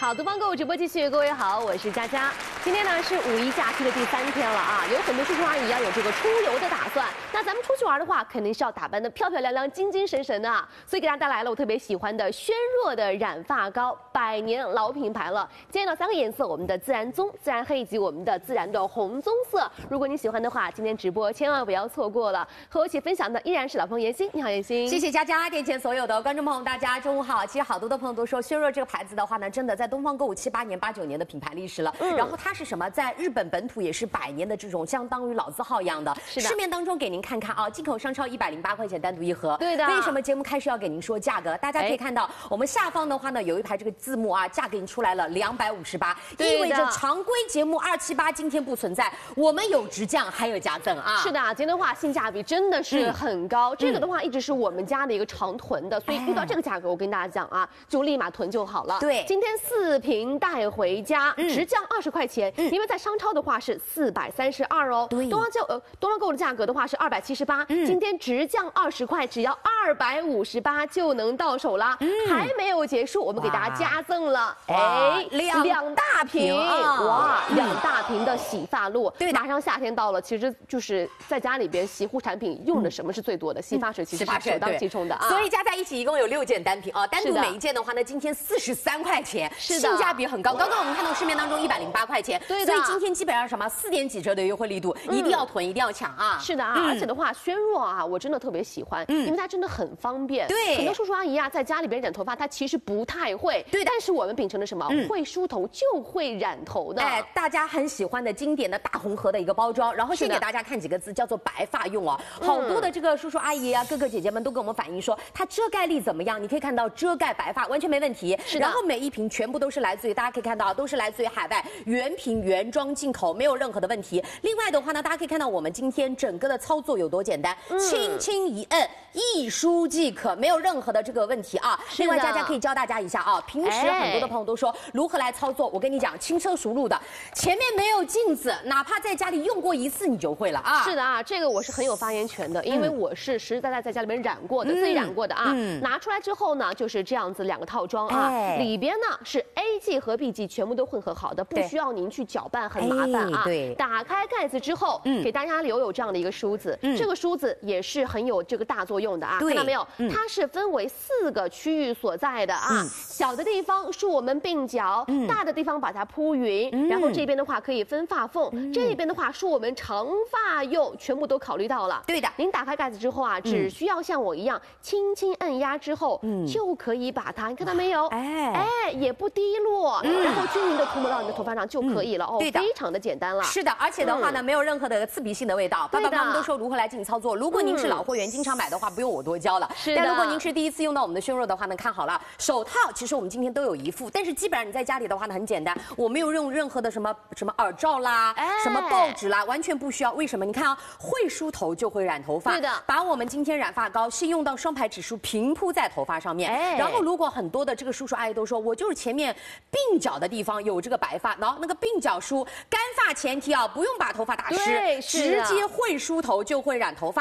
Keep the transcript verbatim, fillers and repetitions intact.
好，东方购物直播继续，各位好，我是佳佳。今天呢是五一假期的第三天了啊，有很多叔叔阿姨啊有这个出游的打算。那咱们出去玩的话，肯定是要打扮的漂漂亮亮、精精神神的啊。所以给大家带来了我特别喜欢的轩若的染发膏，百年老品牌了。今天呢三个颜色，我们的自然棕、自然黑以及我们的自然的红棕色。如果你喜欢的话，今天直播千万不要错过了。和我一起分享的依然是老朋友妍希，你好妍希。 谢谢佳佳，店前所有的观众朋友，大家中午好。其实好多的朋友都说轩若这个牌子的话呢，真的在东方购物七八年、八九年的品牌历史了。嗯、然后它是什么？在日本本土也是百年的这种，相当于老字号一样的。 是的。 市面当中给您看看啊，进口商超一百零八块钱单独一盒。 对的。 为什么节目开始要给您说价格？大家可以看到，哎、我们下方的话呢有一排这个字幕啊，价给您出来了两百五十八，意味着常规节目二七八今天不存在，我们有直降还有加赠啊。 是的，今天的话性价比真的是很高。嗯、这个的话一直是我们家的一个常囤的，所以遇到这个价格，我跟大家讲啊，就立马囤就好了。 对， 今天四瓶带回家，嗯、直降二十块钱，嗯、因为在商超的话是四百三十二哦。 对， 东方购呃东方购的价格的话是二百七十八，今天直降二十块，只要二百五十八就能到手啦。嗯、还没有结束，我们给大家加赠了，哎，两两大瓶，啊、哇，嗯、两大瓶的洗发露。对，马上夏天到了，其实就是在家里边洗护产品用的什么是最多的？洗发水其实是首当其冲的啊。 所以加在一起一共有六件单品啊，单独每一件的话呢，今天四十三块钱，性价比很高。刚刚我们看到市面当中一百零八块钱，对的。所以今天基本上什么四点几折的优惠力度，一定要囤，一定要抢啊！ 是的啊，而且的话，轩若啊，我真的特别喜欢，因为它真的很方便。 对， 很多叔叔阿姨啊，在家里边染头发，他其实不太会。对，但是我们秉承的什么？会梳头就会染头的。 哎，大家很喜欢的经典的大红盒的一个包装，然后先给大家看几个字，叫做白发用哦。好多的这个叔叔阿姨啊、哥哥姐姐们都跟我们反映说，它遮盖力怎么样？你可以看到遮盖白发完全没问题。是的。然后每一瓶全部都是来自于，大家可以看到都是来自于海外原瓶原装进口，没有任何的问题。另外的话呢，大家可以看到我们今天整个的操作有多简单，嗯、轻轻一摁，一梳即可，没有任何的这个问题啊。另外，佳佳可以教大家一下啊，平时很多的朋友都说如何来操作，我跟你讲，轻车熟路的，前面没有镜子，哪怕在家里用过一次，你就会了啊。 是的啊，这个我是很有发言权的，因为我是实实在在在家里面染过的，嗯、自己染过的啊。嗯、拿出来之后呢，就是这样子两个套装啊，哎、里边呢是 A 剂和 B 剂全部都混合好的，不需要您去搅拌，很麻烦啊。对，打开盖子之后，嗯、给大家留有这样的一个梳子，嗯、这个梳子也是很有这个大作用的啊。看到没有？嗯、它是分为四个区域所在的啊，嗯、小的地方是我们鬓角，嗯、大的地方把它铺匀，嗯、然后这边的话可以分发缝，嗯、这边的话是我们长发用，全部都考虑到了。对的，您打开盖子之后啊，只需要像我一样轻轻按压之后，嗯、就可以把它，你看到没有？哎哎，也不滴落，嗯、然后均匀的涂抹到你的头发上就可以了。哦，非常的简单了。 是的，而且的话呢，嗯、没有任何的刺鼻性的味道。爸爸妈妈都说如何来进行操作。如果您是老会员，经常买的话，不用我多教了。是的。但如果您是第一次用到我们的轩若的话呢，看好了，手套其实我们今天都有一副，但是基本上你在家里的话呢，很简单，我没有用任何的什么什么耳罩啦，哎、什么报纸啦，完全不需要。为什么？你看啊，会梳头就会染头发。对的。把我们今天染发膏是用到双排指梳平铺在头发上面。哎。然后如果很多的这个叔叔阿姨都说，我就是前面鬓角的地方有这个白发，然后那个鬓角梳干发前提啊，不用把头发打湿，直接会梳头就会染头发。